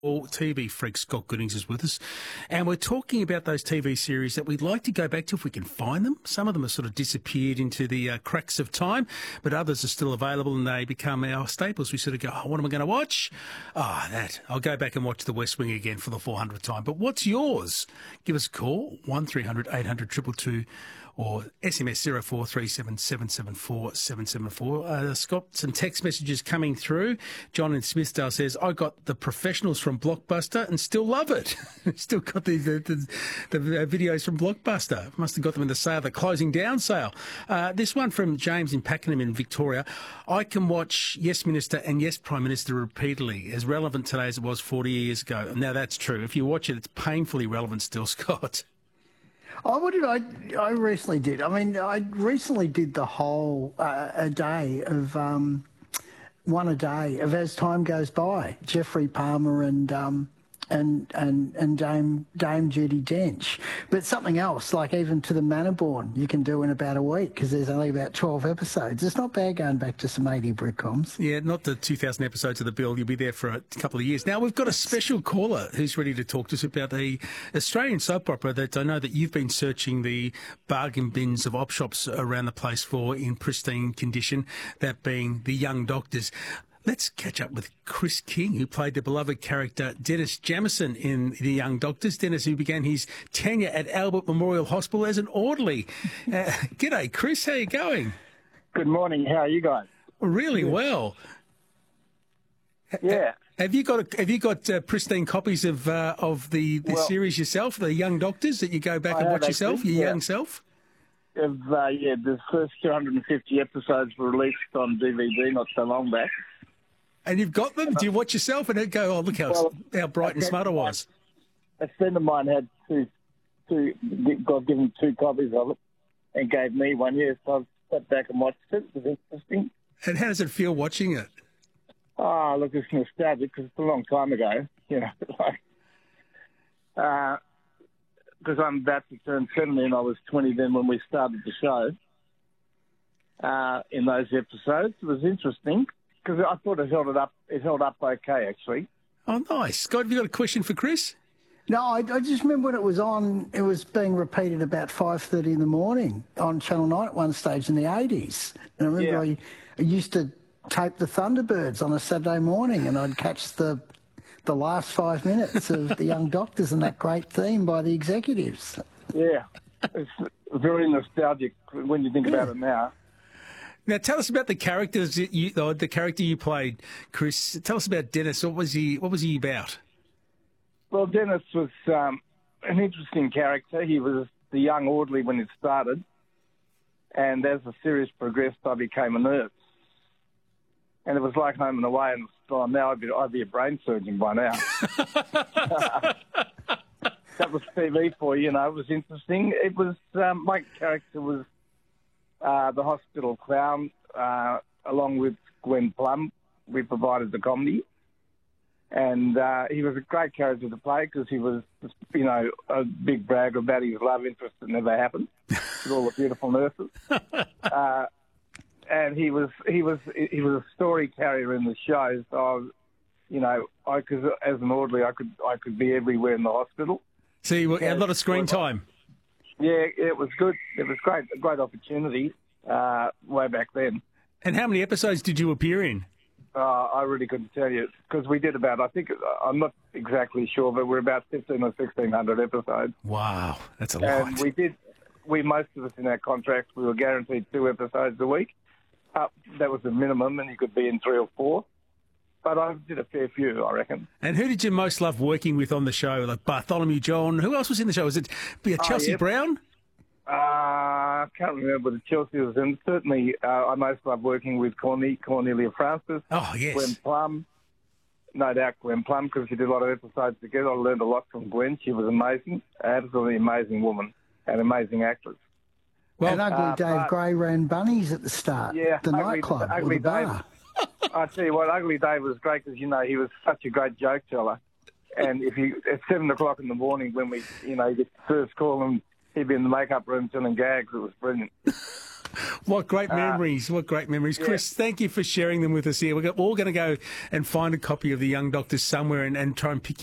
All TV freak Scott Goodings is with us, and we're talking about those TV series that we'd like to go back to if we can find them. Some of them have sort of disappeared into the cracks of time, but others are still available and they become our staples. We sort of go, oh, what am I going to watch? That. I'll go back and watch The West Wing again for the 400th time. But what's yours? Give us a call, 1300 800 222 or SMS 0437 774 774. Scott, some text messages coming through. John in Smithsdale says, I got The Professionals from Blockbuster and still love it. Still got the videos from Blockbuster. Must have got them in the sale, the closing down sale. This one from James in Pakenham in Victoria. I can watch Yes Minister and Yes Prime Minister repeatedly, as relevant today as it was 40 years ago. Now, that's true. If you watch it, it's painfully relevant still, Scott. Oh, what did I recently did? I mean, I recently did the whole a day of one a day of As Time Goes By. Jeffrey Palmer and Dame Judi Dench. But something else, like even To the Manor-born, you can do in about a week because there's only about 12 episodes. It's not bad going back to some 80 Britcoms. Yeah, not the 2,000 episodes of The Bill. You'll be there for a couple of years. Now, we've got a special caller who's ready to talk to us about the Australian soap opera that I know that you've been searching the bargain bins of op shops around the place for in pristine condition, that being The Young Doctors. Let's catch up with Chris King, who played the beloved character Dennis Jamison in The Young Doctors. Dennis, who began his tenure at Albert Memorial Hospital as an orderly. G'day, Chris. How are you going? Good morning. How are you guys? Really well. Yeah. Have you got pristine copies of the series yourself, The Young Doctors, that you go back and watch yourself, your young self? The first 250 episodes were released on DVD not so long back. And you've got them? Do you watch yourself and go, oh, look how bright and smart I was? A friend of mine had got given 2 copies of it and gave me one. Yes, so I sat back and watched it. It was interesting. And how does it feel watching it? Oh, look, it's nostalgic because it's a long time ago. You know, because I'm about to turn 70 and I was 20 then when we started the show. In those episodes, it was interesting because I thought it held up okay, actually. Oh, nice. Scott, have you got a question for Chris? No, I just remember when it was on, it was being repeated about 5:30 in the morning on Channel 9 at one stage in the 80s. And I remember I used to tape the Thunderbirds on a Saturday morning and I'd catch the last 5 minutes of The Young Doctors and that great theme by the executives. Yeah, it's very nostalgic when you think about it now. Now, tell us about the characters the character you played, Chris. Tell us about Dennis. What was he about? Well, Dennis was an interesting character. He was the young orderly when it started, and as the series progressed, I became a nurse. And it was like home and away, and now I'd be a brain surgeon by now. That was TV for you, it was interesting. It was my character was the hospital clown, along with Gwen Plum. We provided the comedy, and he was a great character to play because he was, a big bragger about his love interest that never happened with all the beautiful nurses. And he was a story carrier in the show. So, as an orderly, I could be everywhere in the hospital. So you had a lot of screen time. Yeah, it was good. It was a great opportunity way back then. And how many episodes did you appear in? I really couldn't tell you because we did I'm not exactly sure, but we're about 1,500 or 1,600 episodes. Wow, that's a lot. And most of us in our contracts, we were guaranteed 2 episodes a week. That was the minimum, and you could be in 3 or 4. But I did a fair few, I reckon. And who did you most love working with on the show? Like Bartholomew John? Who else was in the show? Was it Chelsea Brown? I can't remember whether Chelsea was in. Certainly, I most loved working with Cornelia Francis. Oh, yes. Gwen Plum. No doubt Gwen Plum, because we did a lot of episodes together. I learned a lot from Gwen. She was amazing. Absolutely amazing woman. An amazing actress. Well, and Ugly Dave Gray ran bunnies at the start. Yeah, the nightclub or the bar. I tell you what, Ugly Dave was great because, he was such a great joke teller. And at 7 o'clock in the morning when we, get the first call and he'd be in the makeup room telling gags, it was brilliant. What great memories. What great memories. Yeah. Chris, thank you for sharing them with us here. We're all going to go and find a copy of The Young Doctors somewhere and try and pick